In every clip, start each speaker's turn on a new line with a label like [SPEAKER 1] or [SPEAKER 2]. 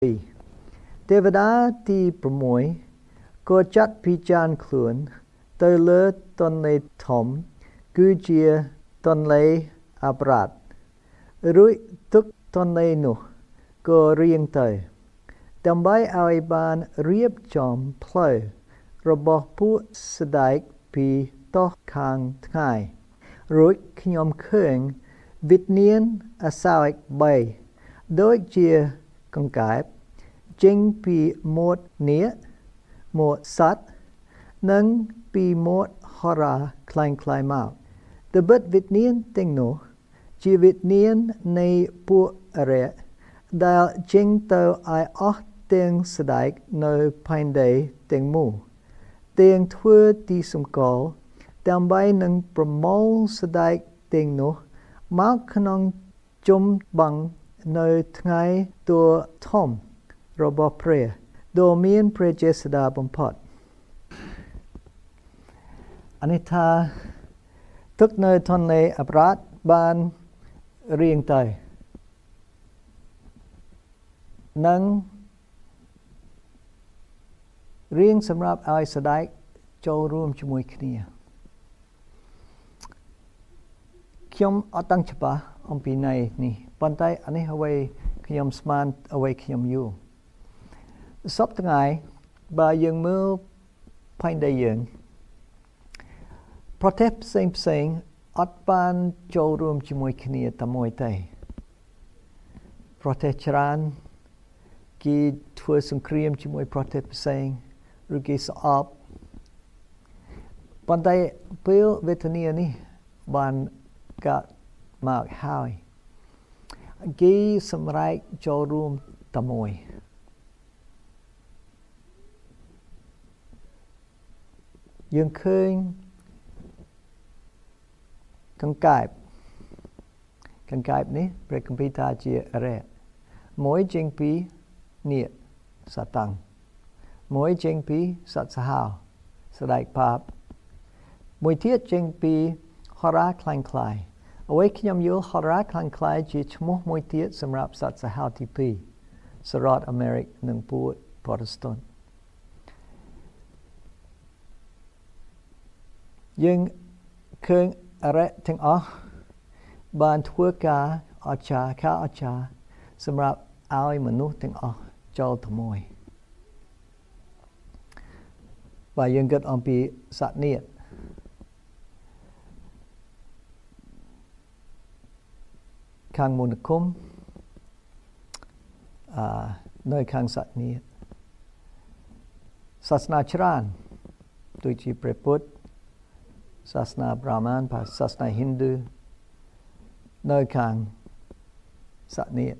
[SPEAKER 1] ទេវតាទី6ក៏ចាត់ពិចារណាខ្លួនទៅលើទន្លេធំគឺជាទន្លេអាប្រាតរួចទឹកទន្លេនោះក៏រៀងទៅដើម្បីឲ្យបានរៀបចំផ្លូវរបស់ពួកស្ដេចពីទោះខាងថ្ងៃរួចខ្ញុំឃើញវិញ្ញាណអសោច3ដូចជាកង្កែបចេញពីមាត់នាគមាត់សត្វនិងពីមាត់ហោរាខ្លាំងៗមកត្បិតវិញ្ញាណទាំងនោះជាវិញ្ញាណនៃពួកអារ្យដែលចេញទៅឲ្យអស់ទាំងស្ដេចនៅផែនដីទាំងមូលទាំងធ្វើទីសម្គាល់ដើម្បីនឹងប្រមូលស្ដេចទាំងនោះមកក្នុងជំបាំងនៅថ្ងៃទូធំរបស់ព្រះដ៏មានព្រះចេស្តាបំផុតអានេះថាទឹកនៅទន្លេអាប្រាតបានរៀងទៅនិងរៀងសម្រាប់ឲ្យស្ដេចចូលរួមជាមួយគ្នាខ្ញុំអត់ដឹងច្បាស់អំពីន័យនេះប៉ុន្តែអានេះអ្វីខ្ញុំស្មានអ្វីខ្ញុំយល់សពថ្ងៃបើយើងមើលផែនដីយើងប្រទេសផ្សេងអត់បានចូលរួមជាមួយគ្នាតែមួយទេប្រទេសច្រើនគេធ្វើសង្គ្រាមជាមួយប្រទេសផ្សេងឬគេស្អប់ប៉ុន្តែពេលវេទនានេះបានកើតមកហើយគេសម្រេចចូលរួមតែមួយយើងឃើញកង្កែបនេះព្រះគម្ពីរថាជាអរិយមួយចេញពីនាគសាតាំងមួយចេញពីសត្វសាហាវស្ដេចបាបមួយទៀតចេញពីហោរាខ្លាំងខ្លាយអ្វីខ្ញុំយល់ហោរាខ្លាំងខ្លាយជាឈ្មោះមួយទៀតសម្រាប់សត្វសាហាវទី2សហរដ្ឋអាមេរិកនិងពួក Protestant យើងឃើញអរិយទាំងអស់បានធ្វើការអស្ចារ្យសម្រាប់ឲ្យមនុស្សទាំងអស់ចូលទៅមួយបើយើងគិតអំពីសត្វនាគខាងមន្តអាគមនៅខាងសត្វនាគសាសនាច្រើនដូចជាព្រះពុទ្ធសាសនាព្រាហ្មណ៍សាសនាហិណ្ឌូនៅខាងសត្វនាគ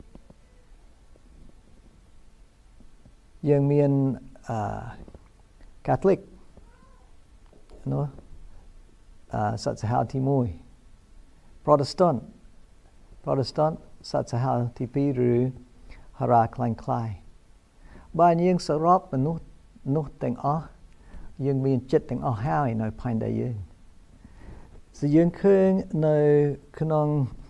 [SPEAKER 1] យើងមានកាតូលិកនោះសត្វសាហាវទី1 Protestant សត្វសាហាវទី2ឬហោរាខ្លាំងខ្លាយបើយើងសរុបមនុស្សនោះទាំងអស់យើងមានចិត្តទាំងអស់ហើយនៅផែនដីយើងយើងឃើញនៅក្នុង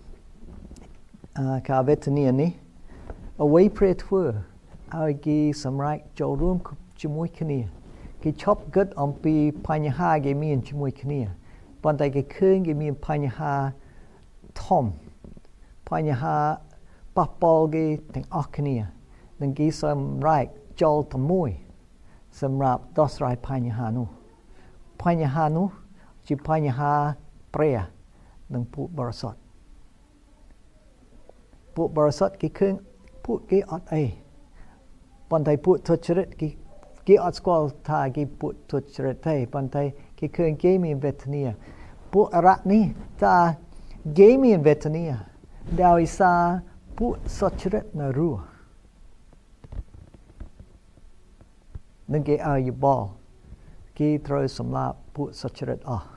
[SPEAKER 1] ការវេទនានេះអ្វីព្រះធ្វើឲ្យគេសម្រេចចូលរួមជាមួយគ្នាគេឈប់គិតអំពីបញ្ហាគេមានជាមួយគ្នាប៉ុន្តែគេឃើញគេមានបញ្ហាធំបញ្ហាប៉ះពាល់គេទាំងអស់គ្នានិងគេសម្រេចចូលទៅមួយសម្រាប់ដោះស្រាយបញ្ហានោះជាបញ្ហាព្រះនិងពួកបរិសុទ្ធគេឃើញពួកគេអត់អីប៉ុន្តែពួកទុច្ចរិតគេអត់ស្គាល់ថាគេពួកទុច្ចរិតទេប៉ុន្តែគេឃើញគេមានវេទនាពួកអរិយនេះថាគេមានវេទនាដោយសារពួកសុចរិតនៅរស់នឹងគេឲ្យយោបល់គេត្រូវសម្លាប់ពួកសុចរិតអស់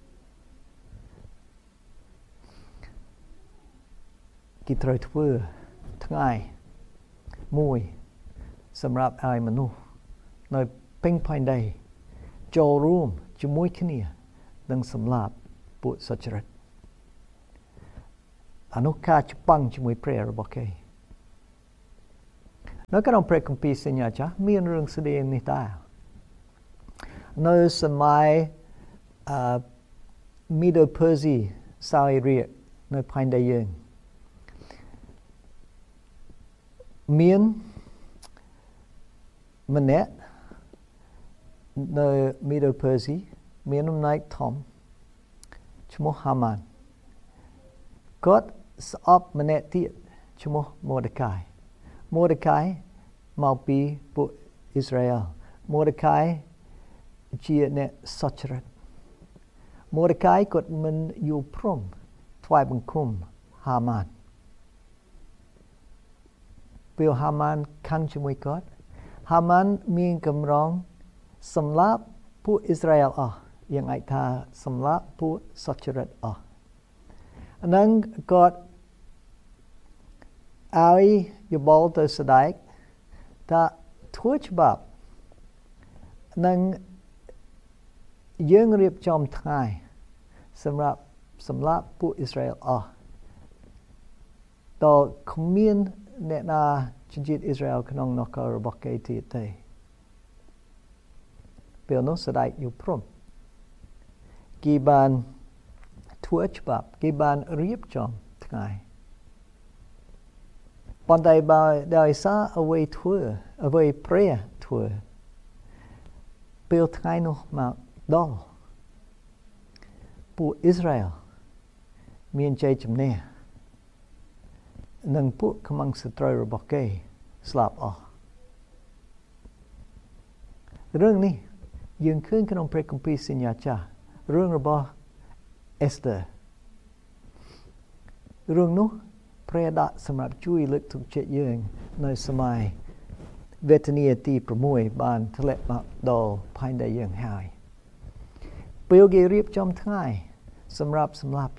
[SPEAKER 1] គេត្រូវធ្វើថ្ងៃមួយសម្រាប់ឲ្យមនុស្សនៅពេញផែនដីចូលរួមជាមួយគ្នានឹងសម្លាប់ពួកសុចរិតអនុការច្បាំងជាមួយព្រះរបស់គេនៅក្នុងព្រះគម្ពីរសញ្ញាចាស់មានរឿងស្ដីនេះដែរនៅសម័យMedo Persi សោយរាជនៅផែនដីយើងមានម្នាក់នៅ Medo Persi មានអំណាចធំឈ្មោះ Haman គាត់ស្អប់ម្នាក់ទៀតឈ្មោះ Mordecai មកពីពួកអ៊ីស្រាអែល Mordecai ជាអ្នកសុចរិត Mordecai គាត់មិនយល់ព្រមថ្វាយបង្គំ Haman ពេល Haman ខឹងជាមួយគាត់ Haman មានកម្រងសម្លាប់ពួកអ៊ីស្រាអែលអស់យ៉ាងអាចថាសម្លាប់ពួកសុចរិតអស់ហ្នឹងគាត់ឲ្យយោបល់ទៅស្ដេចថាធ្វើច្បាប់នឹងយើងរៀបចំថ្ងៃសម្រាប់សម្លាប់ពួកអ៊ីស្រាអែលអស់តើគ្មានអ្នកណាជនជាតិអ៊ីស្រាអែលក្នុងនគររបស់គេទៀតទេពេលនោះស្ដេចយល់ព្រមគេបានធ្វើច្បាប់គេបានរៀបចំថ្ងៃប៉ុន្តែបើដោយសារអ្វីព្រះធ្វើពេលថ្ងៃនោះមកដល់ពួកអ៊ីស្រាអែលមានជ័យជំនះនិងពួកខ្មាំងសត្រូវរបស់គេស្លាប់អស់រឿងនេះយើងឃើញក្នុងព្រះគម្ពីរសញ្ញាចាស់រឿងរបស់ Esther រឿងនោះព្រះដាក់សម្រាប់ជួយលើកទឹកចិត្តយើងនៅសម័យវេទនាទី6បានធ្លាក់មកដល់ផែនដីយើងហើយពេលគេរៀបចំថ្ងៃសម្រាប់សម្លាប់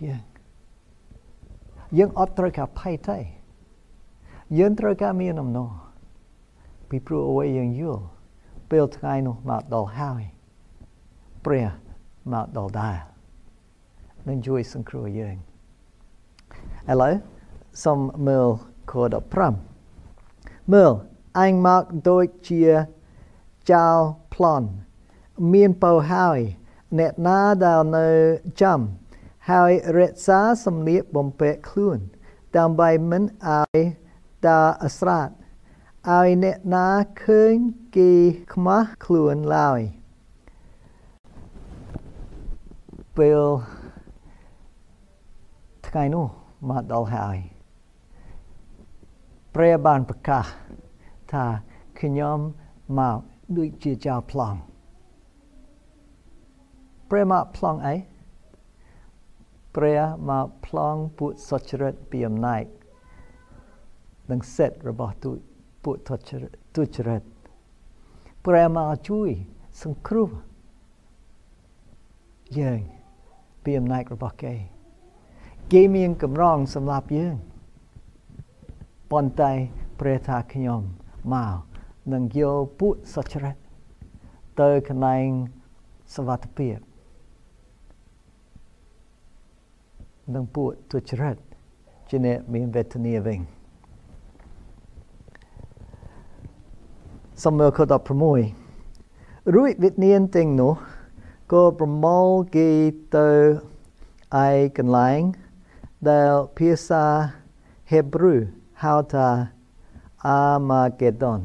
[SPEAKER 1] យើងអត់ត្រូវការភ័យទេយើងត្រូវការមានអំណរពីព្រោះអ្វីយើងយល់ពេលថ្ងៃនោះមកដល់ហើយព្រះមកដល់ដែរនឹងជួយសង្គ្រោះយើងឥឡូវសូមមើលខ15មើលអញមកដូចជាចៅប្លន់មានពៅហើយអ្នកណាដែលនៅចាំហើយរក្សាសម្លៀកបំពាក់ខ្លួនដើម្បីមិនឲ្យដើរអាស្រ័តឲ្យអ្នកណាឃើញគេខ្មាស់ខ្លួនឡើយពេលថ្ងៃនោះមកដល់ហើយព្រះបានប្រកាសថាខ្ញុំមកដូចជាចៅប្លង់ព្រះមកប្លង់អីព្រះមកប្លង់ពួកសុចរិតពីអំណាចនិងសិទ្ធិរបស់ពួកទុច្ចរិតព្រះមកជួយសង្គ្រោះយើងពីអំណាចរបស់គេមានកម្រងសម្រាប់យើងប៉ុន្តែព្រះថាខ្ញុំមកនឹងយកពួកសុចរិតទៅកន្លែងសុវត្ថិភាពនឹងពួកទុច្ចរិតជាអ្នកមានវេទនាវិញសំមើខ16រួចវិញ្ញាណទាំងនោះក៏ប្រមូលគេទៅឯកន្លែងដែលភាសាហេប្រឺហៅថាអាម៉ាហ្កេដុន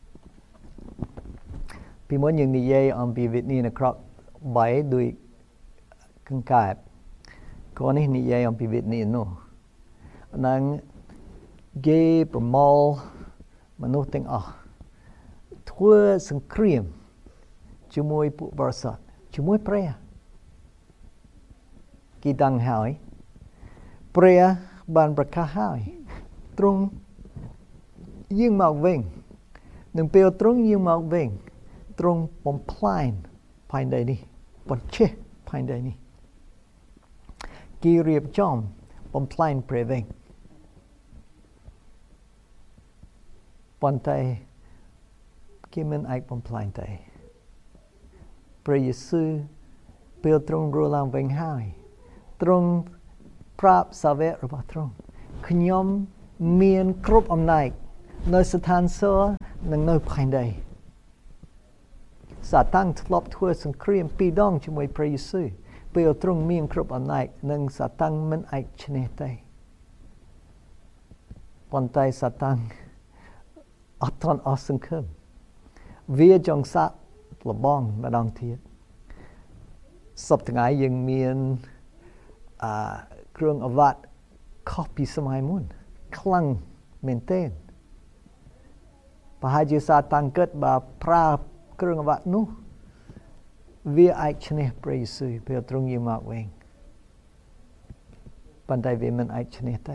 [SPEAKER 1] ពីមុនយើងនិយាយអំពីវិញ្ញាណអាក្រក់3ដូចកង្កែបក៏នេះនិយាយអំពីវិញ្ញាណនោះនឹងគេប្រមូលមនុស្សទាំងអស់ធ្វើសង្គ្រាមជាមួយពួកបរិស័ទជាមួយព្រះគេដឹងហើយព្រះបានប្រកាសហើយទ្រង់យាងមកវិញនឹងពេលទ្រង់យាងមកវិញទ្រង់បំផ្លាញផែនដីនេះបញ្ឆេះផែនដីនេះគេរៀបចំបំផ្លាញព្រះវិញប៉ុន្តែគេមិនអាចបំផ្លាញទេព្រះយេស៊ូវពេលទ្រង់រស់ឡើងវិញហើយទ្រង់ប្រាប់សាវករបស់ទ្រង់ខ្ញុំមានគ្រប់អំណាចនៅស្ថានសួគ៌និងនៅផែនដីសាតាំងធ្លាប់ធ្វើសង្គ្រាម2 ដងជាមួយព្រះយេស៊ូវពេលទ្រង់មានគ្រប់អំណាចនិងសាតាំងមិនអាចឈ្នះទេប៉ុន្តែសាតាំងអត់ទាន់អស់សង្ឃឹមវាចង់សាកល្បងម្ដងទៀតសប្តាហ៍ថ្ងៃយើងមានគ្រឿងអវ៉ាត់ខុសពីសម័យមុនខ្លាំងមែនទែនប្រហែលជាសាតាំងគិតបើប្រើគ្រឿងអវ៉ាត់នោះវាអាចឈ្នះព្រះយេស៊ូវពេលទ្រង់យាងមកវិញប៉ុន្តែវាមិនអាចឈ្នះទេ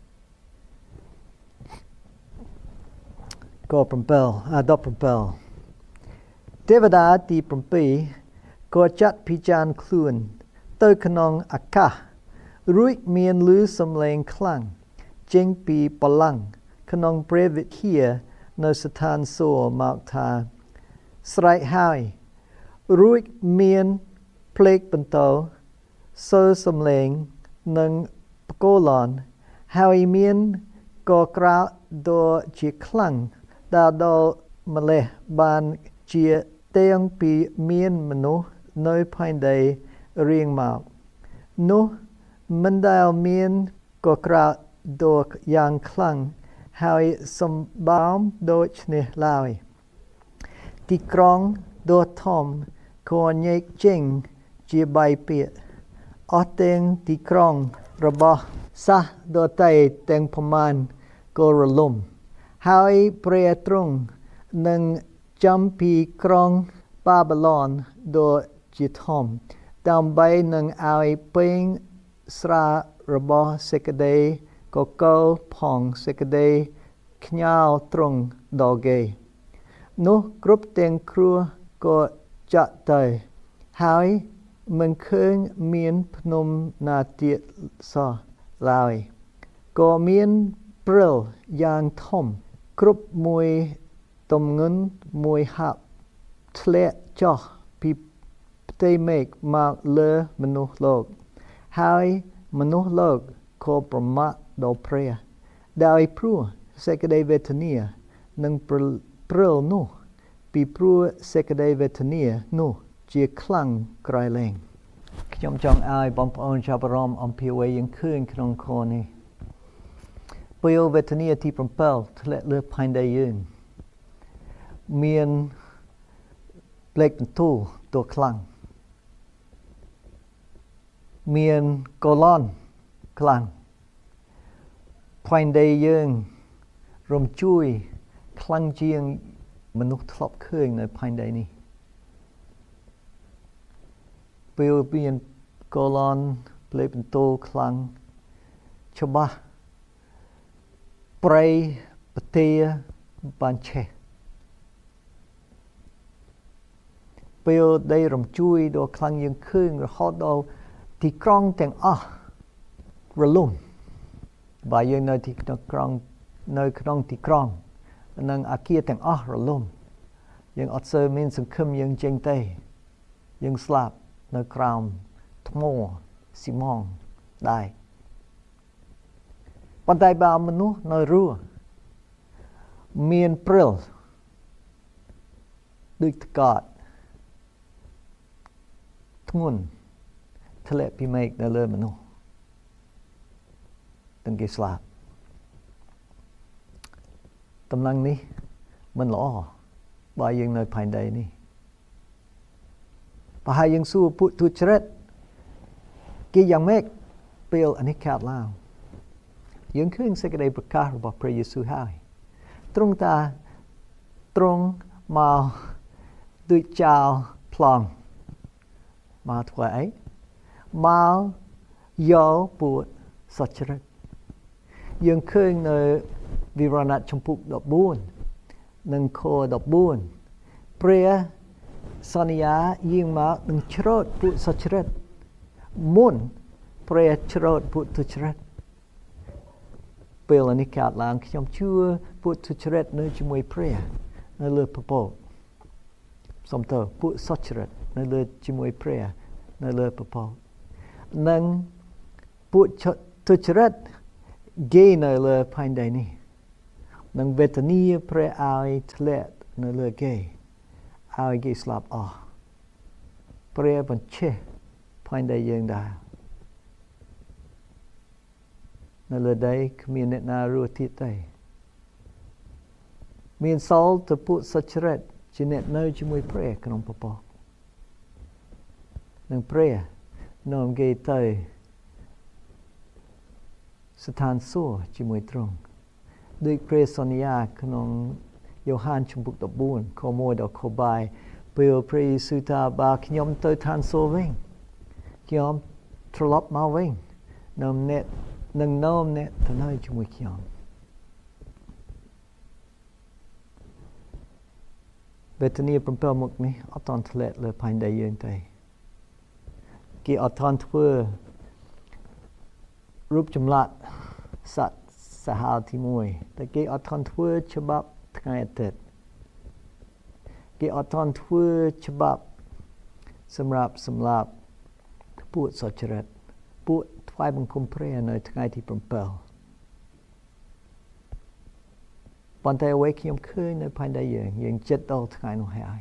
[SPEAKER 1] ក17ទេវតាទី7ក៏ចាត់ពិចារណាខ្លួនទៅក្នុងអាកាសរួចមានឮសំឡេងខ្លាំងចេញពីបល្ល័ង្កក្នុងព្រះវិហារនៅស្ថានសួគ៌មកថាស្រែកហើយរួចមានភ្លេងបន្តសូរសំឡេងនិងផ្គរឡានហើយមានក៏ក្រៅដ៏ជាខ្លាំងដល់ម្លេះបានជាទាំងពីមានមនុស្សនៅផែនដីរៀងមកនោះមិនដែលមានក៏ក្រៅដ៏យ៉ាងខ្លាំងហើយសម្បើមដូចនេះឡើយទីក្រុងដ៏ធំក៏ញែកចេញជា3ភាគអស់ទាំងទីក្រុងរបស់សាសដទៃទាំងប្រមាណក៏រលំហើយព្រះទ្រង់នឹងចាំពីក្រុងបាប៊ីឡូនដ៏ជាធំដើម្បីនឹងឲ្យពេញស្រារបស់សេចក្តីកកលផងសេចក្តីខ្ញាល់ទ្រង់ដល់គេនោះគ្រប់ទាំងគ្រោះក៏ចាក់ទៅហើយមិនឃើញមានភ្នំណាទៀតសោះឡើយក៏មានព្រិលយ៉ាងធំគ្រប់មួយទំងន់មួយហាប់ធ្លាក់ចុះពីផ្ទៃមេឃមកលើមនុស្សលោកហើយមនុស្សលោកក៏ប្រមាថដល់ព្រះដោយព្រោះសេចក្តីវេទនានិងព្រិលនោះពីព្រោះសេចក្តីវេទនានោះជាខ្លាំងក្រៃលែងខ្ញុំចង់ឲ្យបងប្អូនចាប់អារម្មណ៍អំពីអ្វីយើងឃើញក្នុងខនេះពេលវេទនាទី7ធ្លាក់លើផែនដីយើងមានផ្លេកបន្ទូលដ៏ខ្លាំងមានកូឡនខ្លាំងផែនដីយើងរំជួយខ្លាំងជាងមនុស្សធ្លាប់ឃើញនៅផែនដីនេះពេលមានកូឡនផ្លេកបន្ទូលខ្លាំងច្បាស់ព្រៃប្រទាបានឆេះពេលដីរំជួយដ៏ខ្លាំងយើងឃើញរហូតដល់ទីក្រុងទាំងអស់រលំបើយើងនៅទីក្រុងនៅក្នុងទីក្រុងនិងអគារទាំងអស់រលំយើងអត់សូវមានសង្ឃឹមយើងចេញទេយើងស្លាប់នៅក្រោមថ្មស៊ីម៉ងដែរប៉ុន្តែបើមនុស្សនៅរស់មានព្រិលដូចថ្កត់ធ្ងន់ធ្លាក់ពីមេឃនៅលើមនុស្សទាំងគេស្លាប់តំណែងនេះមិនល្អបើយើងនៅផែនដីនេះប្រហែលយើងសួរពួកទុច្ចរិតគេយ៉ាងម៉េចពេលអានេះកើតឡើងយើងឃើញសេចក្តីប្រកាសរបស់ព្រះយេស៊ូវហើយទ្រង់មកដូចចោលប្លង់មកធ្វើអីមកយកពួកសុចរិតយើងឃើញនៅវិវរណៈចំពុក14និងខ14ព្រះសន្យាយាងមកនឹងច្រូតពួកសុចរិតមុនព្រះច្រូតពួកទុច្ចរិតពេលនេះកើតឡើងខ្ញុំជឿពួកទុច្ចរិតនៅជាមួយព្រះនៅលើពពកសំទោសពួកសុចរិតនៅលើជាមួយព្រះនៅលើពពកនិងពួកទុច្ចរិតគេនៅលើផែនដីនេះនឹងវេទនាព្រះឲ្យធ្លាក់នៅលើគេឲ្យគេស្លាប់អស់ព្រះបញ្ឆេះផែនដីយើងដែរនៅលើដីគ្មានអ្នកណារស់ទៀតទេមានសល់តែពួកសុចរិតជាអ្នកនៅជាមួយព្រះក្នុងពពកនឹងព្រះនាំគេទៅស្ថានសួគ៌ជាមួយទ្រង់ដូចព្រះសន្យាក្នុងយ៉ូហានជំពូក14ខ1ដល់ខ3ពេលព្រះយេស៊ូវថាបើខ្ញុំទៅឋានសួគ៌វិញខ្ញុំត្រឡប់មកវិញនាំអ្នកទៅនៅជាមួយខ្ញុំវេទនា7មុខនេះអត់តន់ធ្លាក់លើផែនដីយើងទេគេអត់តន់ធ្វើរូបចម្លាក់សត្វសាហាវទី1តែគេអត់តន់ធ្វើច្បាប់ថ្ងៃអាទិត្យគេអត់តន់ធ្វើច្បាប់សម្រាប់សម្លាប់ពួកសុចរិតពួកថ្វាយបង្គំព្រះនៅថ្ងៃទី7ប៉ុន្តែអ្វីខ្ញុំឃើញនៅផែនដីយើងចិត្តដល់ថ្ងៃនោះហើយ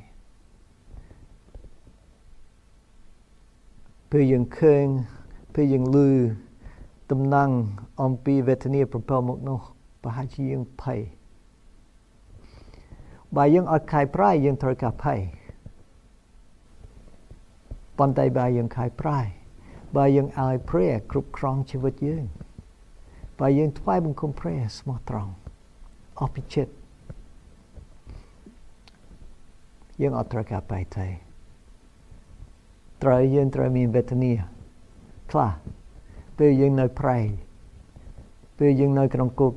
[SPEAKER 1] ពេលយើងឃើញពេលយើងឮតំណាងអំពីវេទនា7មុខនោះប្រហែលជាយើងភ័យបើយើងអត់ខាយប្រាយយើងត្រូវការភ័យប៉ុន្តែបើយើងខាយប្រាយបើយើងឲ្យព្រះគ្រប់គ្រងជីវិតយើងបើយើងថ្វាយបង្គំព្រះស្មោះត្រង់អស់ពីចិត្តយើងអត់ត្រូវការបែកទេយើងត្រូវមានវេទនាខ្លះពេលយើងនៅប្រៃពេលយើងនៅក្នុងគុក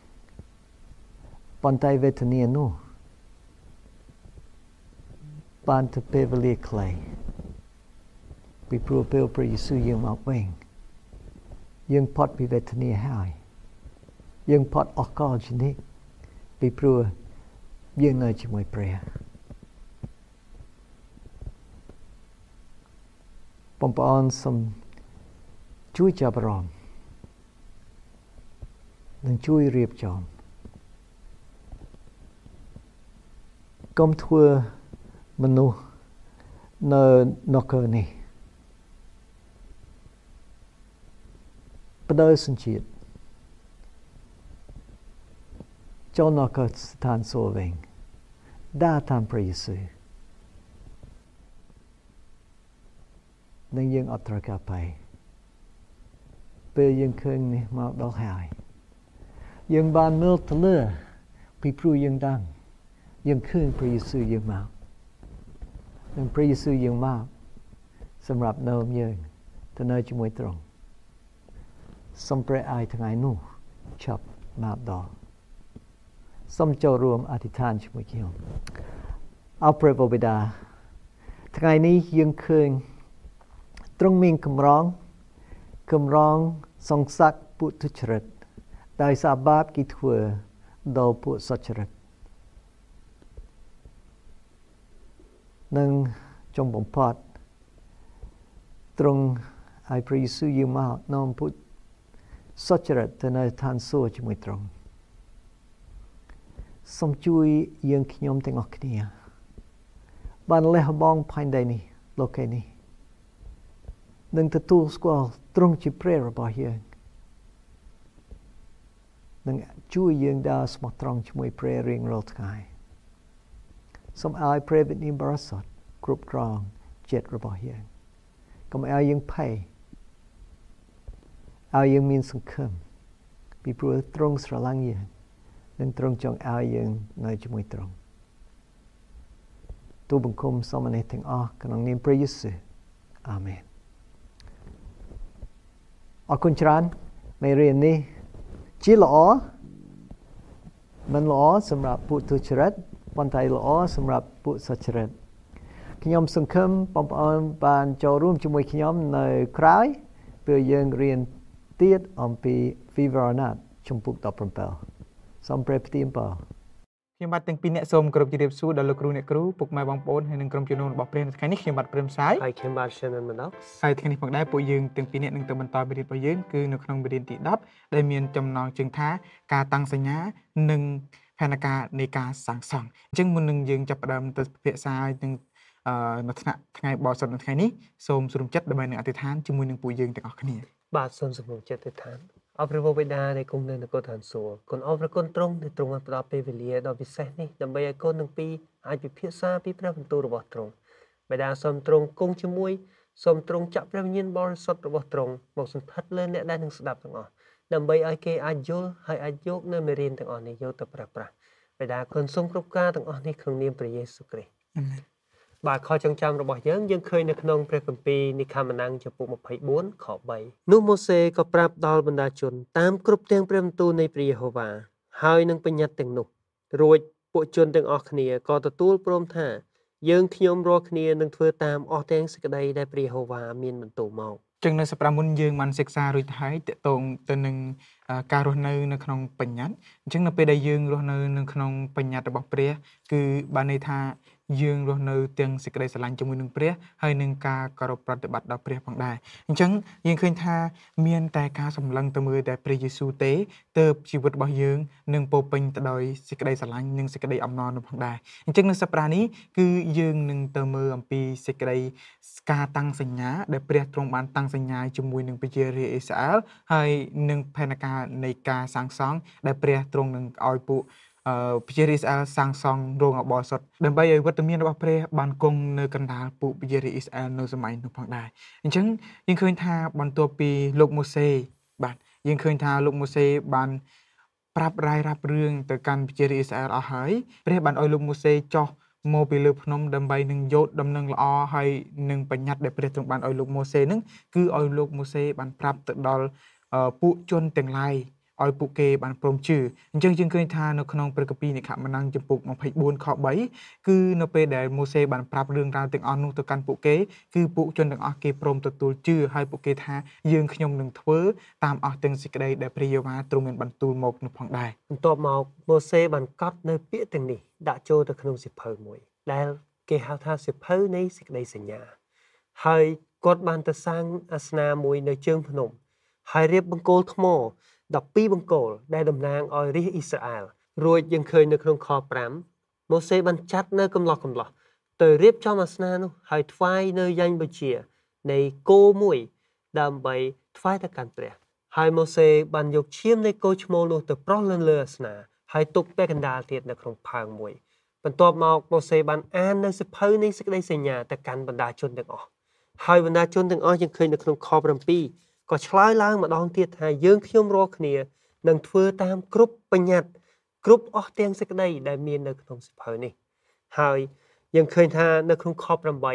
[SPEAKER 1] ប៉ុន្តែវេទនានោះបានទៅពេលវេលាខ្លីពីព្រោះពេលព្រះយេស៊ូវយើងមកវិញយើងផុតពីវេទនាហើយយើងផុតអស់កលជានិច្ចពីព្រោះយើងនៅជាមួយព្រះបងប្អូនសូមជួយចាប់អារម្មណ៍និងជួយរៀបចំកុំធ្វើមនុស្សនៅនគរនេះបដិសញ្ជាតិចូលនគរស្ថានសួគ៌វិញដើរតាមព្រះយេស៊ូវនឹងយើងអត់ត្រូវការបែកពេលយើងឃើញនេះមកដល់ហើយយើងបានមើលទៅលើពីព្រោះយើងដឹងយើងឃើញព្រះយេស៊ូវយើងមកនិងព្រះយេស៊ូវយើងមកសម្រាប់នាំយើងទៅនៅជាមួយទ្រង់សូមព្រះឲ្យថ្ងៃនោះឈប់មកដល់សូមចូលរួមអធិដ្ឋានជាមួយខ្ញុំអោព្រះបិតាថ្ងៃនេះយើងឃើញទ្រង់មានកម្រងសង្ស័កពួកទុច្ចរិតដោយសារបាបគេធ្វើដល់ពួកសុចរិតនិងចុងបំផុតទ្រង់ឲ្យព្រះយេស៊ូវយើងមកនាំពួកសុចរិតទៅនៅឋានសួគ៌ជាមួយទ្រង់សូមជួយយើងខ្ញុំទាំងអស់គ្នាបានលះបង់ផែនដីនេះលោកេនេះនឹងទទួលស្គាល់ទ្រង់ជាព្រះរបស់យើងនឹងជួយយើងដើរស្មោះត្រង់ជាមួយព្រះរៀងរាល់ថ្ងៃសូមឲ្យព្រះវិញ្ញាណបរិសុទ្ធគ្រប់គ្រងចិត្តរបស់យើងកុំឲ្យយើងភ័យឲ្យយើងមានសង្ឃឹមពីព្រោះទ្រង់ស្រឡាញ់យើងនិងទ្រង់ចង់ឲ្យយើងនៅជាមួយទ្រង់ទូលបង្គំសូមអរទាំងអស់ក្នុងនាមព្រះយេស៊ូវអាមែនអរគុណច្រើនមេរៀននេះជាល្អមិនល្អសម្រាប់ពួកទុច្ចរិតប៉ុន្តែល្អសម្រាប់ពួកសុចរិតខ្ញុំសង្ឃឹមបងប្អូនបានចូលរួមជាមួយខ្ញុំនៅក្រោយពេលយើងរៀនទៀតអំពីវិវរណៈជំពូក17សូមព្រះផ្ទៀមពរ
[SPEAKER 2] ខ្ញុំបាទទាំងពីរអ្នកសូមគោរពជម្រាបសួរដល់លោកគ្រូអ្នកគ្រូពុកម៉ែបងប្អូនហើយនិងក្រុមជំនុំរបស់ព្រះនៅថ្ងៃនេះខ្ញុំបាទព្រឹមសាយ
[SPEAKER 3] ហើយខ្ញុំបាទ Shannon Manox
[SPEAKER 2] ហើយថ្ងៃនេះផងដែរពួកយើងទាំងពីរអ្នកនឹងទៅបន្តមេរៀនរបស់យើងគឺនៅក្នុងមេរៀនទី10ដែលមានចំណងជើងថាការតាំងសញ្ញានិងផែនការនៃការសាងសង់អញ្ចឹងមុននឹងយើងចាប់ផ្ដើមទៅពិភាក្សានឹងនៅថ្នាក់ថ្ងៃបរិសុទ្ធនៅថ្ងៃនេះសូមស្រុំចិត្តដើម្បីនឹងអធិដ្ឋានជាមួយនឹងពួកយើងទាំងអស់គ្នា
[SPEAKER 3] បាទសូមសម្រុំចិត្តទៅឋានអរព្រះបិតាដែលគង់នៅនគរឋានសួគ៌គុណអរព្រះគុណទ្រង់ដែលទ្រង់បានផ្ដល់ពេលវេលាដ៏ពិសេសនេះដើម្បីឲ្យកូនទាំងពីរអាចពិភាក្សាពីព្រះបន្ទូលរបស់ទ្រង់បិតាសូមទ្រង់គង់ជាមួយសូមទ្រង់ចាក់ព្រះវិញ្ញាណបរិសុទ្ធរបស់ទ្រង់មកសន្ធិដ្ឋលើអ្នកដែលនឹងស្ដាប់ទាំងអស់ដើម្បីឲ្យគេអាចយល់ហើយអាចយកនៅមេរៀនទាំងអស់នេះយកទៅប្រើប្រាស់បិតាគុណសូមគ្រប់ការទាំងអស់នេះក្នុងនាមព្រះយេស៊ូវគ្រីស្ទអាមែនបាទខចងចាំរបស់យើងឃើញនៅក្នុងព្រះគម្ពីរនិកាម៉ានាំងចំពោះ24ខ3នោះម៉ូសេក៏ប្រាប់ដល់បណ្ដាជនតាមគ្រប់ទាំងព្រះបន្ទូលនៃព្រះយេហូវ៉ាហើយនឹងបញ្ញត្តិទាំងនោះរួចពួកជនទាំងអស់គ្នាក៏ទទួលព្រមថាយើងខ្ញុំរាល់គ្នានឹងធ្វើតាមអស់ទាំងសេចក្តីដែលព្រះយេហូវ៉ាមានបន្ទូលមក
[SPEAKER 2] ចឹងនៅសប្តាហ៍មុនយើងបានសិក្សារួចហើយតកតងទៅនឹងការរស់នៅក្នុងបញ្ញត្តិអញ្ចឹងនៅពេលដែលយើងរស់នៅក្នុងបញ្ញត្តិរបស់ព្រះគឺបានន័យថាយើងរស់នៅទាំងសេចក្តីស្រឡាញ់ជាមួយនឹងព្រះហើយនឹងការគោរពប្រតិបត្តិដល់ព្រះផងដែរអញ្ចឹងយើងឃើញថាមានតែការសម្លឹងទៅមើលតែព្រះយេស៊ូវទេទើបជីវិតរបស់យើងនឹងពោពេញទៅដោយសេចក្តីស្រឡាញ់និងសេចក្តីអំណរនោះផងដែរអញ្ចឹងនៅសប្តាហ៍នេះគឺយើងនឹងទៅមើលអំពីសេចក្តីការតាំងសញ្ញាដែលព្រះទ្រង់បានតាំងសញ្ញាជាមួយនឹងប្រជារាស្ត្រអ៊ីស្រាអែលហើយនឹងផែនការនៃការសាងសង់ដែលព្រះទ្រង់នឹងឲ្យពួកប្រជារាស្ត្រអ៊ីស្រាអែលសាងសង់រោងអបអរសុទ្ធដើម្បីឲ្យវត្តមានរបស់ព្រះបានគង់នៅកណ្ដាលពួកប្រជារាស្ត្រអ៊ីស្រាអែលនៅសម័យនោះផងដែរអញ្ចឹងយើងឃើញថាបន្ទាប់ពីលោកម៉ូសេបាទយើងឃើញថាលោកម៉ូសេបានប្រាប់រាយរាប់រឿងទៅកាន់ប្រជារាស្ត្រអ៊ីស្រាអែលអស់ហើយព្រះបានឲ្យលោកម៉ូសេចុះមកពីលើភ្នំដើម្បីនឹងយកដំណឹងល្អហើយនឹងបញ្ញត្តិដែលព្រះទ្រង់បានឲ្យលោកម៉ូសេនឹងគឺឲ្យលោកម៉ូសេបានប្រាប់ទៅដល់ពួកជនទាំងឡាយឲ្យពួកគេបានព្រមជឿអញ្ចឹងយើងឃើញថានៅក្នុងព្រះគម្ពីរនិកាម៉ានាំងចំពុក24ខ3គឺនៅពេលដែលម៉ូសេបានប្រាប់រឿងរ៉ាវទាំងអស់នោះទៅកាន់ពួកគេគឺពួកជនទាំងអស់គេព្រមទទួលជឿហើយពួកគេថាយើងខ្ញុំនឹងធ្វើតាមអស់ទាំងសេចក្តីដែលព្រះយេហូវ៉ាទ្រង់មានបន្ទូលមកនោះផងដែរ
[SPEAKER 3] បន្ទាប់មកម៉ូសេបានកត់នៅពាក្យទាំងនេះដាក់ចូលទៅក្នុងសៀវភៅមួយដែលគេហៅថាសៀវភៅនៃសេចក្តីសញ្ញាហើយគាត់បានទៅសាងអាសនៈមួយនៅជើងភ្នំហើយរៀបបង្គោលថ្ម12បង្គោលដែលតំណាងឲ្យរាជអ៊ីស្រាអែលរួចយើងឃើញនៅក្នុងខ5ម៉ូសេបានចាត់នៅកំឡោះទៅរៀបចំអាសនៈនោះហើយថ្វាយនៅយ៉ាញ់បូជានៃគោមួយដើម្បីថ្វាយទៅកាន់ព្រះហើយម៉ូសេបានយកឈាមនៃគោឈ្មោលនោះទៅប្រោះលើអាសនៈហើយទុកពាក់កណ្ដាលទៀតនៅក្នុងផើងមួយបន្ទាប់មកម៉ូសេបានអាននៅសៀវភៅនៃសេចក្តីសញ្ញាទៅកាន់បណ្ដាជនទាំងអស់ហើយបណ្ដាជនទាំងអស់យើងឃើញនៅក្នុងខ7ក៏ឆ្លើយឡើងម្ដងទៀតថាយើងខ្ញុំរាល់គ្នានឹងធ្វើតាមគ្រប់បញ្ញត្តិគ្រប់អស់ទាំងសេចក្តីដែលមាននៅក្នុងសៀវភៅនេះហើយយើងឃើញថានៅក្នុងខ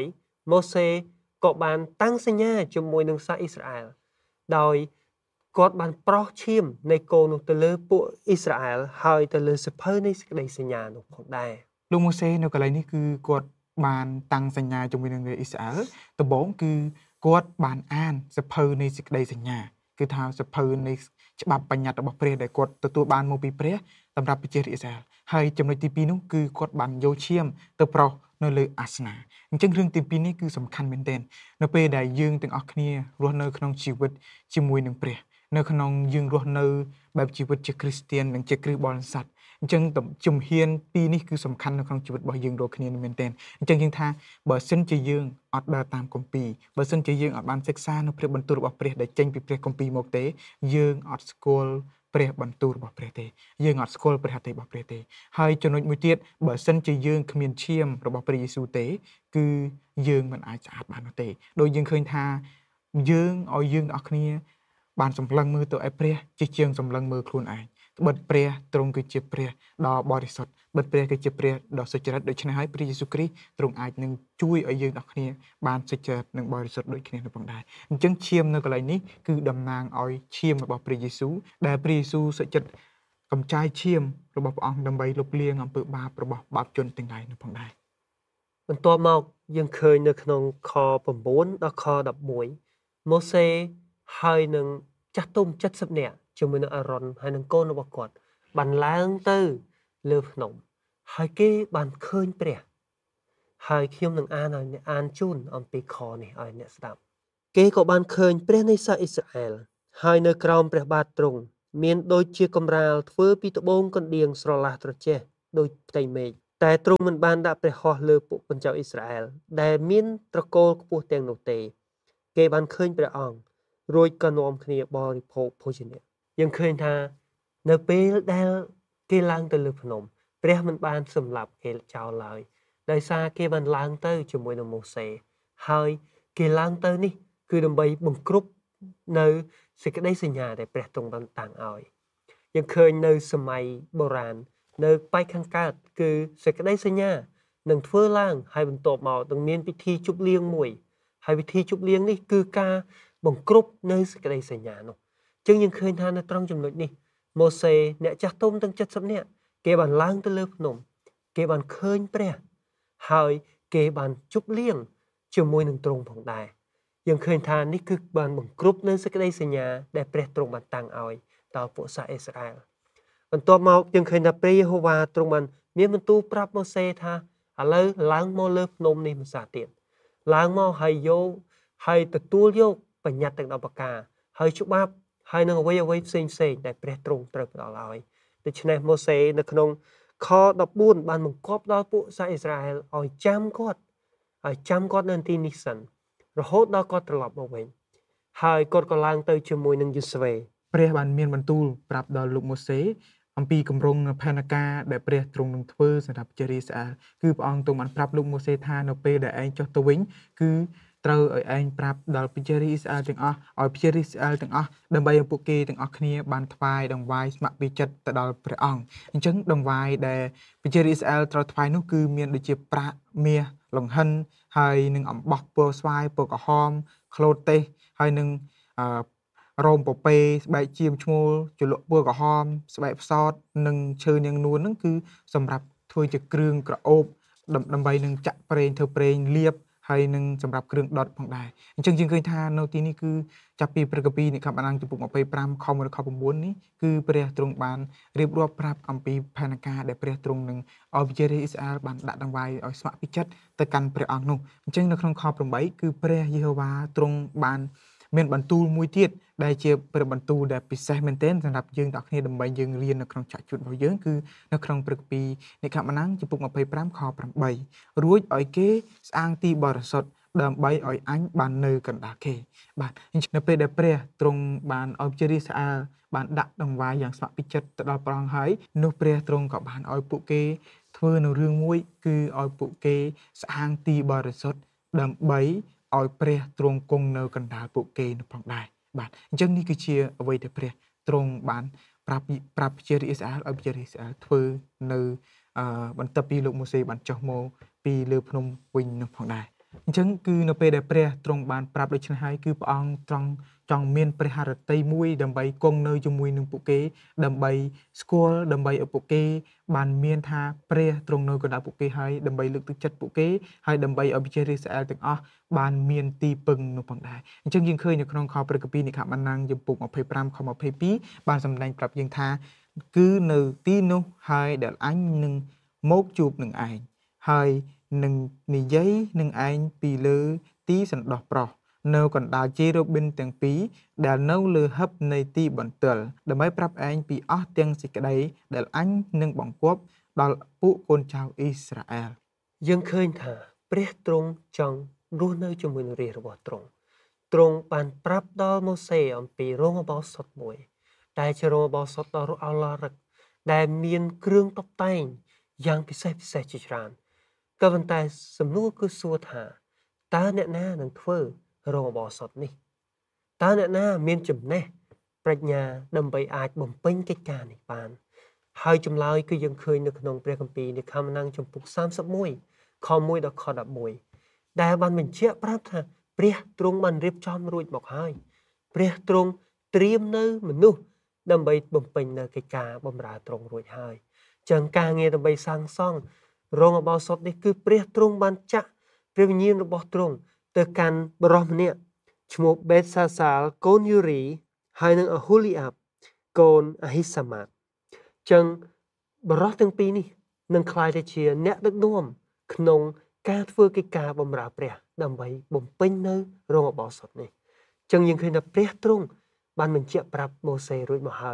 [SPEAKER 3] 8ម៉ូសេក៏បានតាំងសញ្ញាជាមួយនឹងសាសអ៊ីស្រាអែលដោយគាត់បានប្រោះឈាមនៃគោនោះទៅលើពួកអ៊ីស្រាអែលហើយទៅលើសៀវភៅនៃសេចក្តីសញ្ញានោះផងដែរ
[SPEAKER 2] លោកម៉ូសេនៅកន្លែងនេះគឺគាត់បានតាំងសញ្ញាជាមួយនឹងអ៊ីស្រាអែលដំបូងគឺគាត់បានអានសៀវភៅនៃសេចក្តីសញ្ញាគឺថាសៀវភៅនៃច្បាប់បញ្ញត្តិរបស់ព្រះដែលគាត់ទទួលបានមកពីព្រះសម្រាប់ប្រជារាស្ត្រអ៊ីស្រាអែលហើយចំណុចទី2នោះគឺគាត់បានយកឈាមទៅប្រោសនៅលើអាសនៈអញ្ចឹងរឿងទី2នេះគឺសំខាន់មែនទែននៅពេលដែលយើងទាំងអស់គ្នារស់នៅក្នុងជីវិតជាមួយនឹងព្រះនៅក្នុងយើងរស់នៅបែបជីវិតជាគ្រីស្ទាននិងជាគ្រិស្តបរិស័ទអញ្ចឹងជំហានពីរនេះគឺសំខាន់នៅក្នុងជីវិតរបស់យើងរាល់គ្នាមែនទែនអញ្ចឹងយើងថាបើសិនជាយើងអត់ដើរតាមគម្ពីរបើសិនជាយើងអត់បានសិក្សានៅព្រះបន្ទូលរបស់ព្រះដែលចេញពីព្រះគម្ពីរមកទេយើងអត់ស្គាល់ព្រះបន្ទូលរបស់ព្រះទេយើងអត់ស្គាល់ព្រះហត្ថលេខរបស់ព្រះទេហើយចំណុចមួយទៀតបើសិនជាយើងគ្មានឈាមរបស់ព្រះយេស៊ូវទេគឺយើងមិនអាចស្អាតបាននោះទេដោយយើងឃើញថាយើងឲ្យយើងទាំងអស់គ្នាបានសម្លឹងមើលទៅឲ្យព្រះជាជាងសម្លឹងមើលខ្លួនឯងបិទព្រះទ្រង់គឺជាព្រះដ៏បរិសុទ្ធបិទព្រះគឺជាព្រះដ៏សុចរិតដូច្នេះហើយព្រះយេស៊ូវគ្រីស្ទទ្រង់អាចនឹងជួយឲ្យយើងទាំងគ្នាបានសុចរិតនិងបរិសុទ្ធដូចគ្នានោះផងដែរអញ្ចឹងឈាមនៅកន្លែងនេះគឺតំណាងឲ្យឈាមរបស់ព្រះយេស៊ូវដែលព្រះយេស៊ូវសុចរិតកំចាយឈាមរបស់ព្រះអង្គដើម្បីលុបលាងអំពើបាបរបស់បាបជនទាំងឡាយនោះផងដែរ
[SPEAKER 3] បន្ទាប់មកយើងឃើញនៅក្នុងខ9ដល់ខ11ម៉ូសេហើយនឹងចាស់ទុំ70នាក់ជាមួយនឹងអារ៉ុនហើយនឹងកូនរបស់គាត់បានឡើងទៅលើភ្នំហើយគេបានឃើញព្រះហើយខ្ញុំនឹងអានឲ្យអ្នកអានជូនអំពីខនេះឲ្យអ្នកស្ដាប់គេក៏បានឃើញព្រះនៃសាសអ៊ីស្រាអែលហើយនៅក្រោមព្រះបាទទ្រង់មានដូចជាកំរាលធ្វើពីត្បូងកណ្ដៀងស្រឡះត្រចេះដូចផ្ទៃមេឃតែទ្រង់មិនបានដាក់ព្រះហស្ថលើពួកកូនចៅអ៊ីស្រាអែលដែលមានត្រកូលខ្ពស់ទាំងនោះទេគេបានឃើញព្រះអង្គរួចក៏នាំគ្នាបរិភោគភោជនាយើងឃើញថានៅពេលដែលគេឡើងទៅលើភ្នំព្រះមិនបានសម្លាប់គេចោលឡើយដោយសារគេបានឡើងទៅជាមួយនឹងម៉ូសេហើយគេឡើងទៅនេះគឺដើម្បីបង្គ្រប់នៅសេចក្តីសញ្ញាដែលព្រះទ្រង់បានតាំងឲ្យយើងឃើញនៅសម័យបុរាណនៅបែកខាងកើតគឺសេចក្តីសញ្ញានឹងធ្វើឡើងហើយបន្ទាប់មកនឹងមានពិធីជប់លៀងមួយហើយពិធីជប់លៀងនេះគឺការបង្គ្រប់នៅសេចក្តីសញ្ញានោះអញ្ចឹងយើងឃើញថានៅត្រង់ចំណុចនេះម៉ូសេអ្នកចាស់ទុំទាំង70នាក់គេបានឡើងទៅលើភ្នំគេបានឃើញព្រះហើយគេបានជប់លៀងជាមួយនឹងទ្រង់ផងដែរយើងឃើញថានេះគឺបានបង្គ្រប់នៅសេចក្តីសញ្ញាដែលព្រះទ្រង់បានតាំងឲ្យដល់ពួកសាសអ៊ីស្រាអែលបន្ទាប់មកយើងឃើញថាព្រះយេហូវ៉ាទ្រង់បានមានបន្ទូលប្រាប់ម៉ូសេថាឥឡូវឡើងមកលើភ្នំនេះម្សាទៀតឡើងមកហើយទទួលយកបញ្ញត្តិទាំង10ប្រការហើយច្បាប់ហើយនឹងអ្វីផ្សេងដែលព្រះទ្រង់ត្រូវផ្ដល់ឲ្យដូច្នេះម៉ូសេនៅក្នុងខ14បានបង្គាប់ដល់ពួកសាសអ៊ីស្រាអែលឲ្យចាំគាត់នៅទីនេះសិនរហូតដល់គាត់ត្រឡប់មកវិញហើយគាត់ក៏ឡើងទៅជាមួយនឹងយូស្វេ
[SPEAKER 2] ព្រះបានមានបន្ទូលប្រាប់ដល់លោកម៉ូសេអំពីគម្រោងផែនការដែលព្រះទ្រង់នឹងធ្វើសម្រាប់ជារីស្អាលគឺព្រះអង្គទ្រង់បានប្រាប់លោកម៉ូសេថានៅពេលដែលឯងចុះទៅវិញគឺត្រូវឲ្យឯងប្រាប់ដល់ប្រជារីស្អាលទាំងអស់ឲ្យប្រជារីស្អាលទាំងអស់ដើម្បីឲ្យពួកគេទាំងអស់គ្នាបានថ្វាយដង្វាយស្ម័គ្រពីចិត្តទៅដល់ព្រះអង្គអញ្ចឹងដង្វាយដែលប្រជារីស្អាលត្រូវថ្វាយនោះគឺមានដូចជាប្រាក់មាសលង្ហិនហើយនឹងអំបោះពណ៌ស្វាយពណ៌ក្រហមក្លូតទេសហើយនឹងរោមពពេស្បែកជៀមឈ្មោលជលក់ពណ៌ក្រហមស្បែកផ្សោតនិងឈើនាងនួនហ្នឹងគឺសម្រាប់ធ្វើជាគ្រឿងក្រអូបដើម្បីនឹងចាក់ប្រេងធ្វើប្រេងលាបហើយនឹងសម្រាប់គ្រឿងដុតផងដែរអញ្ចឹងយើងឃើញថានៅទីនេះគឺចាប់ពីព្រះគម្ពីរនិកាបអានចំពុក25ខ1ដល់ខ9នេះគឺព្រះទ្រង់បានរៀបរាប់ប្រាប់អំពីផែនការដែលព្រះទ្រង់នឹងឲ្យប្រជារាស្ត្រអ៊ីស្រាអែលបានដាក់ដង្វាយឲ្យស្ម័គ្រពីចិត្តទៅកាន់ព្រះអង្គនោះអញ្ចឹងនៅក្នុងខ8គឺព្រះយេហូវ៉ាទ្រង់បានមានបន្ទូលមួយទៀតដែលជាព្រះបន្ទូលដែលពិសេសមែនទែនសម្រាប់យើងទាំងគ្នាដើម្បីយើងរៀននៅក្នុងចក្រយុទ្ធរបស់យើងគឺនៅក្នុងព្រះគម្ពីរនិកាបអានចំពុក25ខ8រួចឲ្យគេស្អាងទីបរិសុទ្ធដើម្បីឲ្យអញបាននៅកណ្ដាលគេបាទអញ្ចឹងនៅពេលដែលព្រះទ្រង់បានឲ្យជារីស្អាលបានដាក់ដង្វាយយ៉ាងស្ម័គ្រពីចិត្តទៅដល់ព្រះអង្គហើយនោះព្រះទ្រង់ក៏បានឲ្យពួកគេធ្វើនៅរឿងមួយគឺឲ្យពួកគេស្អាងទីបរិសុទ្ធដើម្បីឲ្យព្រះទ្រង់គង់នៅកណ្ដាលពួកគេនោះផងដែរបាទអញ្ចឹងនេះគឺជាអ្វីដែលព្រះទ្រង់បានប្រាប់ប្រជារាស្ត្រអ៊ីស្រាអែលឲ្យប្រជារាស្ត្រអ៊ីស្រាអែលធ្វើនៅបន្ទាប់ពីលោកម៉ូសេបានចុះមកពីលើភ្នំវិញនោះផងដែរអញ្ចឹងគឺនៅពេលដែលព្រះទ្រង់បានប្រាប់ដូច្នេះហើយគឺព្រះអង្គត្រង់ចង់មានព្រះハរតីមួយដើម្បីគង់នៅជាមួយនឹងពួកគេដើម្បីស្គាល់ដើម្បីឲ្យពួកគេបានមានថាព្រះទ្រង់នៅកណ្ដាលពួកគេហើយដើម្បីលើកទឹកចិត្តពួកគេហើយដើម្បីឲ្យប្រជារាស្ត្រអ៊ីស្រាអែលទាំងអស់បានមានទីពឹងនោះផងដែរអញ្ចឹងយើងឃើញនៅក្នុងខព្រះគម្ពីរនិកាបអានចំពុក25ខ22បានសម្ដែងប្រាប់យើងថាគឺនៅទីនោះហើយដែលអញនឹងមកជួបនឹងឯងហើយនឹងនិយាយនឹងឯងពីលើទីសណ្ដោះប្រុសនៅកណ្ដាលជេរូប៊ីនទាំងពីរដែលនៅលើហឹបនៃទីបន្ទាល់ដើម្បីប្រាប់ឯងពីអស់ទាំងសេចក្តីដែលអញនឹងបង្គាប់ដល់ពួកកូនចៅអ៊ីស្រាអែល
[SPEAKER 3] យើងឃើញថាព្រះទ្រង់ចង់រស់នៅជាមួយនឹងរាជរបស់ទ្រង់បានប្រាប់ដល់ម៉ូសេអំពីរោងឧបោសថមួយដែលជារោងឧបោសថដ៏អឡរឹកដែលមានគ្រឿងតុបតែងយ៉ាងពិសេសជាច្រើនក៏ប៉ុន្តែសំណួរគឺសួរថាតើអ្នកណានឹងធ្វើរោងឧបោសថនេះតើអ្នកណាមានចំណេះប្រាជ្ញាដើម្បីអាចបំពេញកិច្ចការនេះបានហើយចម្លើយគឺយើងឃើញនៅក្នុងព្រះគម្ពីរនិកាបអានចំពុក31ខ1ដល់ខ11ដែលបានបញ្ជាក់ប្រាប់ថាព្រះទ្រង់បានរៀបចំរួចមកហើយព្រះទ្រង់ត្រៀមនៅមនុស្សដើម្បីបំពេញនៅកិច្ចការបម្រើទ្រង់រួចហើយចឹងការងារដើម្បីសាងសង់រោងឧបោសថនេះគឺព្រះទ្រង់បានចាក់ព្រះវិញ្ញាណរបស់ទ្រង់ទៅកាន់បរិសម្នាក់ឈ្មោះបេតសាសាលកូនយូរីហើយនឹងអហ៊ូលីអាប់កូនអាហ៊ីសាម៉ាតចឹងបរិសទាំងពីរនេះនឹងក្លាយទៅជាអ្នកដឹកនាំក្នុងការធ្វើកិច្ចការបម្រើព្រះដើម្បីបំពេញនៅរោងឧបោសថនេះចឹងយើងឃើញថាព្រះទ្រង់បានបញ្ជាក់ប្រាប់ម៉ូសេរួចមកហើយ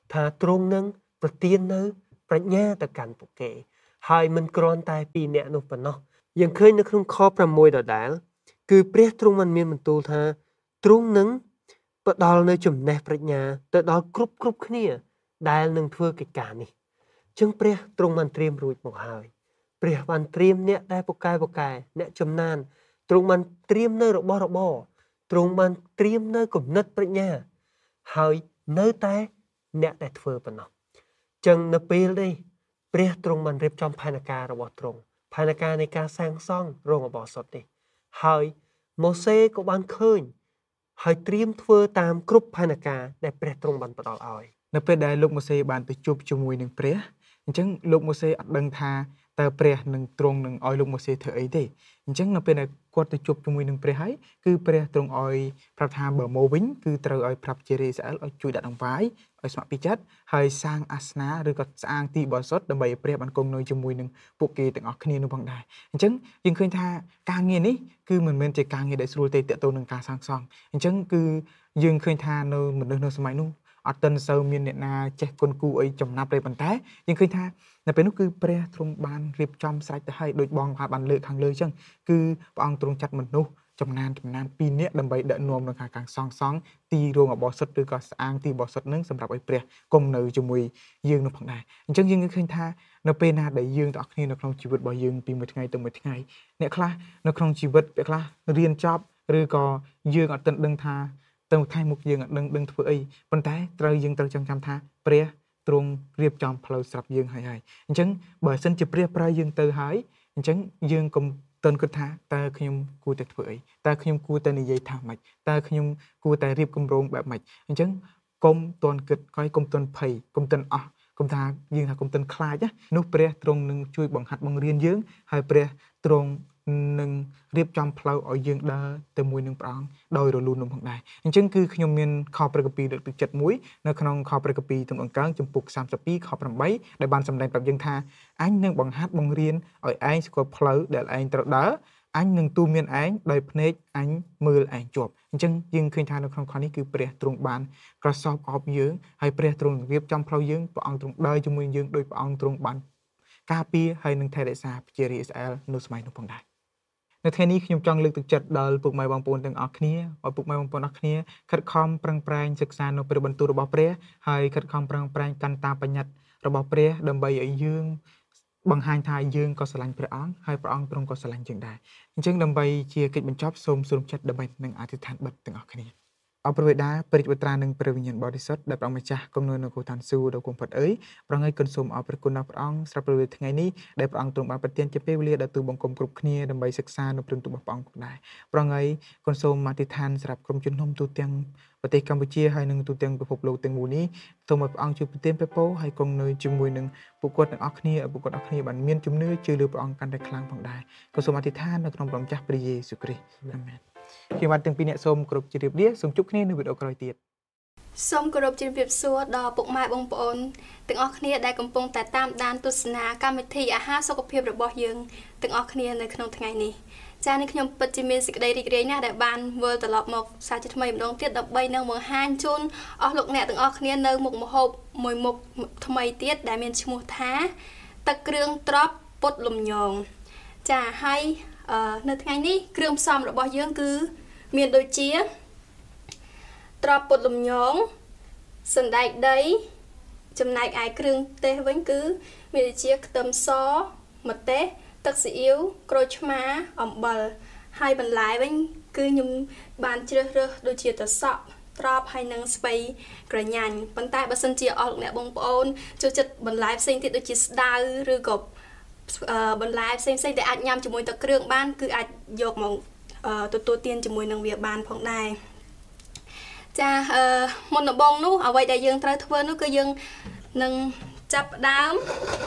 [SPEAKER 3] ថាទ្រង់នឹងប្រទាននៅប្រាជ្ញាទៅកាន់ពួកគេហើយមិនគ្រាន់តែពីរនាក់នោះប៉ុណ្ណោះយើងឃើញនៅក្នុងខ6ដដែលគឺព្រះទ្រង់មិនមានបន្ទូលថាទ្រង់នឹងផ្ដល់នៅចំណេះប្រាជ្ញាទៅដល់គ្រប់គ្នាដែលនឹងធ្វើកិច្ចការនេះចឹងព្រះទ្រង់បានត្រៀមរួចមកហើយព្រះបានត្រៀមអ្នកដែលពូកែអ្នកចំណានទ្រង់បានត្រៀមនៅរបស់របរទ្រង់បានត្រៀមនៅគំនិតប្រាជ្ញាហើយនៅតែអ្នកដែលធ្វើប៉ុណ្ណោះចឹងនៅពេលនេះព្រះទ្រង់បានរៀបចំផែនការរបស់ទ្រង់ផែនការនៃការសាងសង់រោងឧបោសថនេះហើយម៉ូសេក៏បានឃើញហើយត្រៀមធ្វើតាមគ្រប់ផែនការដែលព្រះទ្រង់បានផ្ដល់ឲ្យ
[SPEAKER 2] នៅពេលដែលលោកម៉ូសេបានទៅជួបជាមួយនឹងព្រះអញ្ចឹងលោកម៉ូសេអត់ដឹងថាតើព្រះនឹងទ្រង់នឹងឲ្យលោកម៉ូសេធ្វើអីទេអញ្ចឹងនៅពេលដែលគាត់ទៅជួបជាមួយនឹងព្រះហើយគឺព្រះទ្រង់ឲ្យប្រាប់ថាបើមកវិញគឺត្រូវឲ្យប្រាប់ជារាជអ៊ីស្រាអែលឲ្យជួយដាក់ដង្វាយឲ្យស្ម័គ្រពីចិត្តហើយសាងអាសនៈឬក៏ស្អាងទីបរិសុទ្ធដើម្បីឲ្យព្រះបានគង់នៅជាមួយនឹងពួកគេទាំងអស់គ្នានោះផងដែរអញ្ចឹងយើងឃើញថាការងារនេះគឺមិនមែនជាការងារដែលស្រួលទេទាក់ទងនឹងការសាងសង់អញ្ចឹងគឺយើងឃើញថានៅមនុស្សនៅសម័យនោះអត់ទាន់សូវមានអ្នកណាចេះគុណគូអីចំណាប់ទេប៉ុន្តែយើងឃើញថានៅពេលនោះគឺព្រះទ្រង់បានរៀបចំស្រេចទៅហើយដូចបងបានលើកខាងលើអញ្ចឹងគឺព្រះអង្គទ្រង់ចាត់មនុស្សចំណាន2នាក់ដើម្បីដឹកនាំក្នុងការសង់ទីរោងឧបោសថឬក៏ស្អាងទីឧបោសថនឹងសម្រាប់ឲ្យព្រះគង់នៅជាមួយយើងនោះផងដែរអញ្ចឹងយើងឃើញថានៅពេលណាដែលយើងទាំងអស់គ្នានៅក្នុងជីវិតរបស់យើងពីមួយថ្ងៃទៅមួយថ្ងៃអ្នកខ្លះនៅក្នុងជីវិតអ្នកខ្លះរៀនចប់ឬក៏យើងអត់ទាន់ដឹងថាទៅថ្ងៃមុខយើងអត់ដឹងធ្វើអីប៉ុន្តែយើងត្រូវចងចាំថាព្រះទ្រង់រៀបចំផ្លូវស្រាប់យើងហើយអញ្ចឹងបើសិនជាព្រះប្រើយើងទៅហើយអញ្ចឹងយើងកុំតន់គិតថាតើខ្ញុំគួរតែធ្វើអីតើខ្ញុំគួរតែនិយាយថាម៉េចតើខ្ញុំគួរតែរៀបគម្រោងបែបម៉េចអញ្ចឹងកុំតន់គិតកុំតន់ភ័យកុំតន់អស់កុំថាយើងថាកុំតន់ខ្លាចណានោះព្រះទ្រង់នឹងជួយបង្ហាត់បង្រៀនយើងហើយព្រះទ្រង់នឹងរៀបចំផ្លូវឲ្យយើងដើរទៅមួយនឹងព្រះអង្គដោយរលូននោះផងដែរអញ្ចឹងគឺខ្ញុំមានខព្រះគម្ពីរលើកទឹកចិត្តមួយនៅក្នុងខព្រះគម្ពីរទំនុកកើងចំពុក32ខ8ដែលបានសម្ដែងប្រាប់យើងថាអញនឹងបង្ហាត់បង្រៀនឲ្យឯងស្គាល់ផ្លូវដែលឯងត្រូវដើរអញនឹងទូមានឯងដោយភ្នែកអញមើលឯងជាប់អញ្ចឹងយើងឃើញថានៅក្នុងខនេះគឺព្រះទ្រង់បានក្រសោបអបយើងហើយព្រះទ្រង់រៀបចំផ្លូវយើងព្រះអង្គទ្រង់ដើរជាមួយយើងដោយព្រះអង្គទ្រង់បានការពារហើយនឹងថែរក្សាប្រជារាស្ត្រអ៊ីស្រាអែលនៅសម័យនោះផងដែរនៅថ្ងៃនេះខ្ញុំចង់លើកទឹកចិត្តដល់ពុកម៉ែបងប្អូនទាំងអស់គ្នាឲ្យពុកម៉ែបងប្អូនអស់គ្នាខិតខំប្រឹងប្រែងសិក្សានៅព្រះបន្ទូលរបស់ព្រះហើយខិតខំប្រឹងប្រែងកាន់តាមបញ្ញត្តិរបស់ព្រះដើម្បីឲ្យយើងបង្ហាញថាយើងក៏ស្រឡាញ់ព្រះអង្គហើយព្រះអង្គទ្រង់ក៏ស្រឡាញ់យើងដែរអញ្ចឹងដើម្បីជាកិច្ចបញ្ចប់សូមសូមចិត្តដើម្បីនឹងអធិដ្ឋានបិទទាំងអស់គ្នាអរព្រះបិតាព្រះរាជបុត្រានិងព្រះវិញ្ញាណបរិសុទ្ធដែលព្រះអង្គម្ចាស់គង់នៅក្នុងឋានសួគ៌ដ៏គង់ផុតអើយព្រះអង្គឲ្យគុណសូមអរព្រះគុណដល់ព្រះអង្គស្រាប់ពេលថ្ងៃនេះដែលព្រះអង្គទ្រង់បានប្រទានជាពេលវេលាដល់ទូបង្គំគ្រប់គ្នាដើម្បីសិក្សានៅព្រះបន្ទូលរបស់ព្រះអង្គផងដែរព្រះអង្គឲ្យគុណសូមអធិដ្ឋានសម្រាប់ក្រុមជនទូទាំងប្រទេសកម្ពុជាហើយនិងទូទាំងពិភពលោកទាំងមូលនេះសូមឲ្យព្រះអង្គជួយប្រទានព្រះពរហើយគង់នៅជាមួយនឹងពួកគាត់ទាំងអស់គ្នាឲ្យពួកគាត់អស់គ្នាបានមានជំនឿជឿលើព្រះអង្គកាន់តែខ្លាំងផងដែរក៏សូមអធិដ្ឋាននៅក្នុងព្រះម្ចាស់ព្រះយេស៊ូវគ្រីស្ទអាមែនខ្ញុំបាទទាំងពីរអ្នកសូមគោរពជម្រាបលាសូមជួបគ្នានៅវីដេអូក្រោយទៀត
[SPEAKER 4] សូមគោរពជម្រាបសួរដល់ពុកម៉ែបងប្អូនទាំងអស់គ្នាដែលកំពុងតែតាមដានទស្សនាកម្មវិធីអាហារសុខភាពរបស់យើងទាំងអស់គ្នានៅក្នុងថ្ងៃនេះចា៎នេះខ្ញុំពិតជាមានសេចក្តីរីករាយណាស់ដែលបានវិលត្រឡប់មកសាជាថ្មីម្ដងទៀតដើម្បីនឹងបង្ហាញជូនអស់លោកអ្នកទាំងអស់គ្នានៅមុខម្ហូបមួយមុខថ្មីទៀតដែលមានឈ្មោះថាទឹកគ្រឿងត្រប់ពុតលំញងចា៎ហើយនៅថ្ងៃនេះគ្រឿងផ្សំរបស់យើងគឺមានដូចជាត្រប់ពុតលំញងសណ្តែកដីចំណែកឯគ្រឿងទេសវិញគឺមានដូចជាខ្ទឹមសម្ទេសទឹកស៊ីអ៊ីវក្រូចឆ្មាអំបិលហើយបន្លែវិញគឺខ្ញុំបានជ្រើសរើសដូចជាត្រសក់ត្រប់ហើយនិងស្ពៃក្រញាញ់ប៉ុន្តែបើសិនជាអស់លោកអ្នកបងប្អូនចូលចិត្តបន្លែផ្សេងទៀតដូចជាស្ដៅឬក៏បន្លែផ្សេងៗដែលអាចញ៉ាំជាមួយទឹកគ្រឿងបានគឺអាចយកមកទទួលទានជាមួយនឹងវាបានផងដែរចាមុនដំបូងនោះអ្វីដែលយើងត្រូវធ្វើនោះគឺយើងនឹងចាប់ផ្ដើម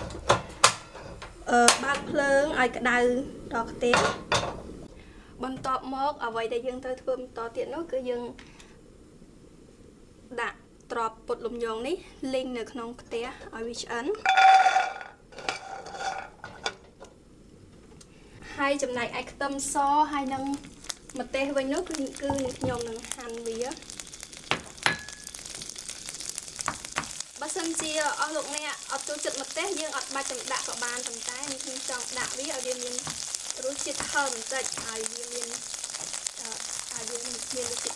[SPEAKER 4] បើកភ្លើងឲ្យក្តៅដល់ខ្ទះបន្ទាប់មកអ្វីដែលយើងត្រូវធ្វើបន្តទៀតនោះគឺយើងដាក់ត្រប់ពុតលំញងនេះលីងនៅក្នុងខ្ទះឲ្យវាឆ្អិនហើយចំណែកឯខ្ទឹមសហើយនឹងម្ទេសវិញនោះគឺខ្ញុំនឹងហាន់វាបើសិនជាអស់លោកអ្នកអត់ចូលចិត្តម្ទេសយើងអត់បាច់ចាំដាក់ក៏បានប៉ុន្តែខ្ញុំចង់ដាក់វាឲ្យវាមានរសជាតិហឹរបន្តិចហើយវាមានរសជាតិ